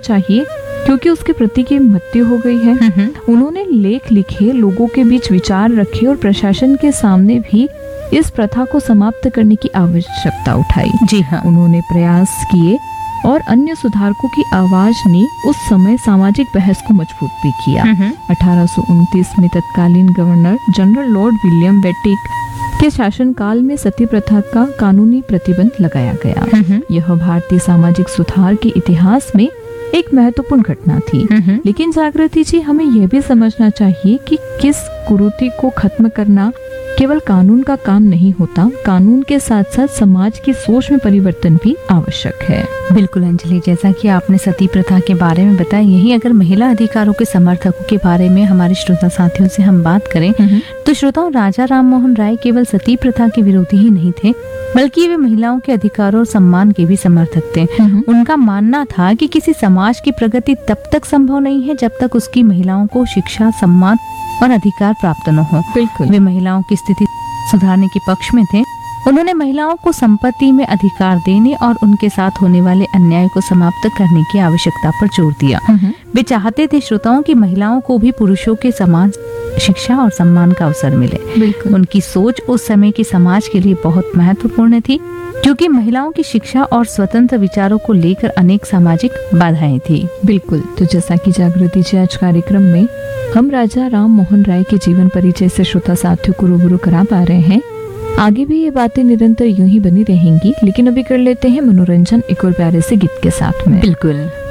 चाहिए क्योंकि उसके पति की मृत्यु हो गई है। उन्होंने लेख लिखे, लोगों के बीच विचार रखे और प्रशासन के सामने भी इस प्रथा को समाप्त करने की आवश्यकता उठाई। जी हाँ। उन्होंने प्रयास किए और अन्य सुधारकों की आवाज ने उस समय सामाजिक बहस को मजबूत भी किया। 1829 में तत्कालीन गवर्नर जनरल लॉर्ड विलियम बेटिक के शासनकाल में सती प्रथा का कानूनी प्रतिबंध लगाया गया। यह भारतीय सामाजिक सुधार के इतिहास में एक महत्वपूर्ण घटना थी। लेकिन जागृति जी, हमें यह भी समझना चाहिए कि किस कुरीति को खत्म करना केवल कानून का काम नहीं होता, कानून के साथ साथ समाज की सोच में परिवर्तन भी आवश्यक है। बिल्कुल अंजलि, जैसा कि आपने सती प्रथा के बारे में बताया, यही अगर महिला अधिकारों के समर्थकों के बारे में हमारे श्रोता साथियों से हम बात करें तो श्रोताओं, राजा राम मोहन राय केवल सती प्रथा के विरोधी ही नहीं थे, बल्कि वे महिलाओं के अधिकारों और सम्मान के भी समर्थक थे। उनका मानना था कि किसी समाज की प्रगति तब तक संभव नहीं है जब तक उसकी महिलाओं को शिक्षा, सम्मान और अधिकार प्राप्त न हो। बिल्कुल। वे महिलाओं की स्थिति सुधारने के पक्ष में थे। उन्होंने महिलाओं को संपत्ति में अधिकार देने और उनके साथ होने वाले अन्याय को समाप्त करने की आवश्यकता पर जोर दिया। वे चाहते थे श्रोताओं की महिलाओं को भी पुरुषों के समान शिक्षा और सम्मान का अवसर मिले। उनकी सोच उस समय के समाज के लिए बहुत महत्वपूर्ण थी, क्योंकि महिलाओं की शिक्षा और स्वतंत्र विचारों को लेकर अनेक सामाजिक बाधाएं थी। बिल्कुल। तो जैसा कि जागृति जी, आज कार्यक्रम में हम राजा राम मोहन राय के जीवन परिचय से श्रोता साथियों को रूबरू करा पा रहे हैं। आगे भी ये बातें निरंतर यूं ही बनी रहेंगी, लेकिन अभी कर लेते हैं मनोरंजन एक और प्यारे से गीत के साथ में। बिल्कुल।